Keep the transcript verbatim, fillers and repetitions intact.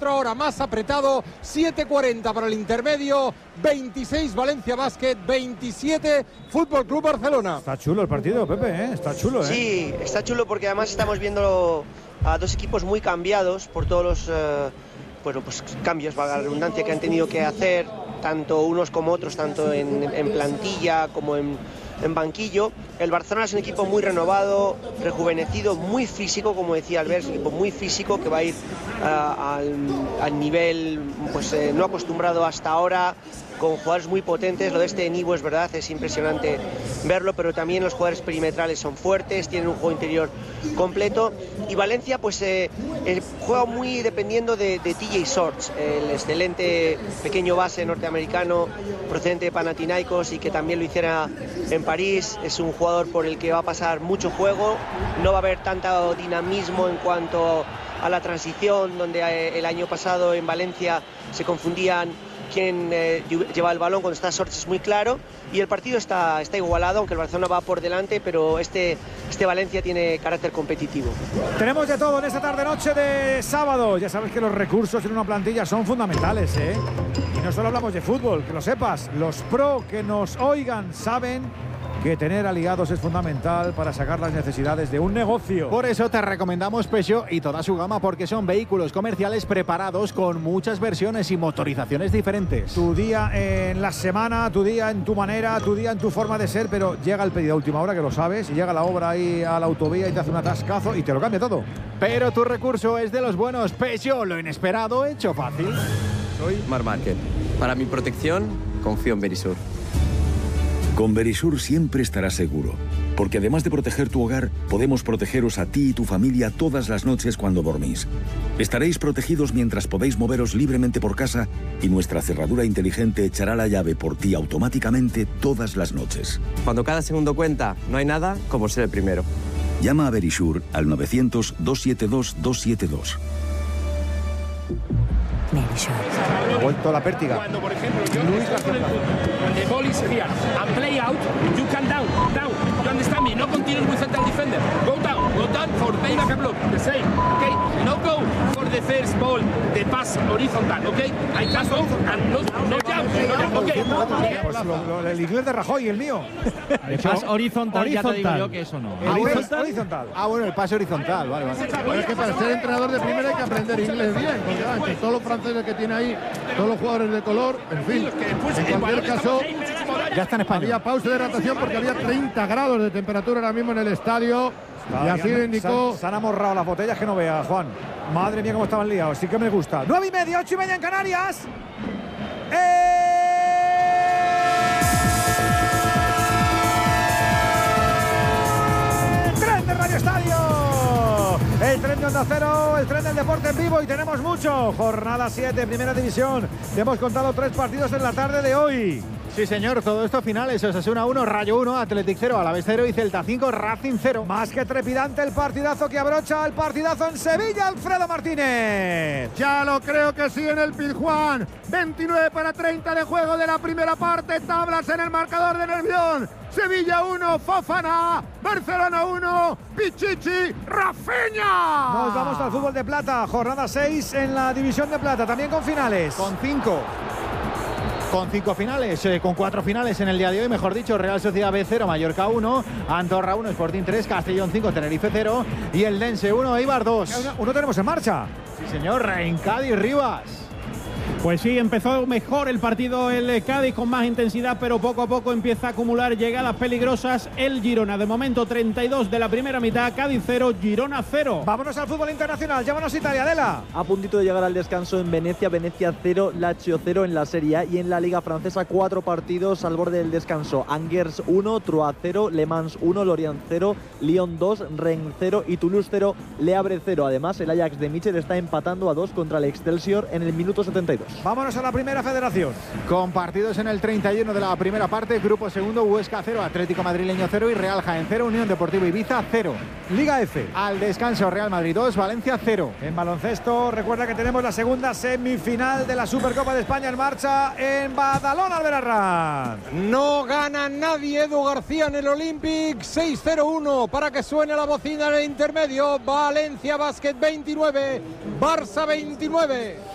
veinticuatro ahora más apretado, siete cuarenta para el intermedio, veintiséis Valencia Basket, veintisiete Fútbol Club Barcelona. Está chulo el partido, Pepe, ¿eh? Está chulo, ¿eh? Sí, está chulo porque además estamos viendo a dos equipos muy cambiados por todos los eh, bueno, pues, cambios, valga la redundancia, que han tenido que hacer, tanto unos como otros, tanto en, en plantilla como en, en banquillo. El Barcelona es un equipo muy renovado, rejuvenecido, muy físico, como decía Albert, es un equipo muy físico que va a ir uh, al, al nivel pues, eh, no acostumbrado hasta ahora, con jugadores muy potentes. Lo de este Nivo es verdad, es impresionante verlo, pero también los jugadores perimetrales son fuertes, tienen un juego interior completo. Y Valencia pues eh, eh, juega muy dependiendo de, de T J Shorts, el excelente pequeño base norteamericano procedente de Panathinaikos y que también lo hiciera en París. Es un jugador por el que va a pasar mucho juego, no va a haber tanto dinamismo en cuanto a la transición, donde eh, el año pasado en Valencia se confundían quién eh, lleva el balón. Cuando está Shorts es muy claro y el partido está, está igualado, aunque el Barcelona va por delante, pero este, este Valencia tiene carácter competitivo. Tenemos de todo en esta tarde-noche de sábado. Ya sabes que los recursos en una plantilla son fundamentales, ¿eh? Y no solo hablamos de fútbol, que lo sepas, los pro que nos oigan saben que tener aliados es fundamental para sacar las necesidades de un negocio. Por eso te recomendamos Peugeot y toda su gama, porque son vehículos comerciales preparados con muchas versiones y motorizaciones diferentes. Tu día en la semana, tu día en tu manera, tu día en tu forma de ser, pero llega el pedido a última hora, que lo sabes, y llega la obra ahí a la autovía y te hace un atascazo y te lo cambia todo. Pero tu recurso es de los buenos. Peugeot, lo inesperado hecho fácil. Soy Marc Márquez. Para mi protección, confío en Verisur. Con Verisur siempre estarás seguro, porque además de proteger tu hogar, podemos protegeros a ti y tu familia todas las noches cuando dormís. Estaréis protegidos mientras podéis moveros libremente por casa y nuestra cerradura inteligente echará la llave por ti automáticamente todas las noches. Cuando cada segundo cuenta, no hay nada como ser el primero. Llama a Verisur al novecientos, doscientos setenta y dos, doscientos setenta y dos. Ha vuelto la pértiga. Cuando, por ejemplo, yo Luis con el the ball is here and play out, you can down, down. You understand me? No continue with central defender. Go down, go down for play back and block. The same, okay? No go for the first ball, the pass horizontal, okay? I can go and no, no jump, no jump, okay? Pues lo, lo, el inglés de Rajoy, el mío. El pase horizontal, horizontal, ya te digo yo que eso no. El horizontal. horizontal. Ah, bueno, el pase horizontal, vale, vale. Pero es que para ser entrenador de primera hay que aprender inglés bien, porque ah, que todos los franceses que tiene ahí, todos los jugadores de color, en fin, en cualquier caso, ya está en España. Había pausa de hidratación porque había treinta grados de temperatura ahora mismo en el estadio. Está, y así lo indicó. Se, se han amorrado las botellas que no vea, Juan. Madre mía, cómo estaban liados. Sí que me gusta. Nueve y media, ocho y media en Canarias. ¡Eh! ¡Tren de Radio Estadio! El tren de Onda Cero, el tren del deporte en vivo y tenemos mucho. Jornada siete, Primera División. Te hemos contado tres partidos en la tarde de hoy. Sí, señor, todo esto finales. Osasuna uno, Rayo uno, Athletic cero, Alavés cero y Celta cinco, Racing cero. Más que trepidante el partidazo que abrocha el partidazo en Sevilla, Alfredo Martínez. Ya lo creo que sí en el Pizjuán. veintinueve para treinta de juego de la primera parte. Tablas en el marcador de Nervión. Sevilla uno, Fofana, Barcelona uno, Pichichi, Rafinha. Nos vamos al fútbol de plata, jornada seis en la división de plata, también con finales. Con cinco. Con cinco finales, eh, con cuatro finales en el día de hoy, mejor dicho, Real Sociedad B cero, Mallorca uno, Andorra uno, Sporting tres, Castellón cinco, Tenerife cero y el Dense uno, Eibar dos. Uno, uno tenemos en marcha. Sí, señor, en Cádiz, Rivas. Pues sí, empezó mejor el partido el Cádiz con más intensidad, pero poco a poco empieza a acumular llegadas peligrosas el Girona. De momento treinta y dos de la primera mitad, Cádiz cero, Girona cero. Vámonos al fútbol internacional, llámanos Italia, Adela. A puntito de llegar al descanso en Venecia, Venecia cero, Lazio cero en la Serie A y en la Liga Francesa cuatro partidos al borde del descanso. Angers uno, Troyes cero, Le Mans uno, Lorient cero, Lyon dos, Rennes cero y Toulouse cero, Le Havre cero. Además, el Ajax de Michel está empatando a dos contra el Excelsior en el minuto setenta y dos. Vámonos a la primera federación. Con partidos en el treinta y uno de la primera parte, grupo segundo, Huesca cero, Atlético Madrileño cero y Real Jaén cero, Unión Deportiva Ibiza cero. Liga F. Al descanso, Real Madrid dos, Valencia cero. En baloncesto, recuerda que tenemos la segunda semifinal de la Supercopa de España en marcha en Badalona, Alberarra. No gana nadie, Edu García en el Olympic, seis cero uno para que suene la bocina en el intermedio. Valencia Basket veintinueve, Barça veintinueve.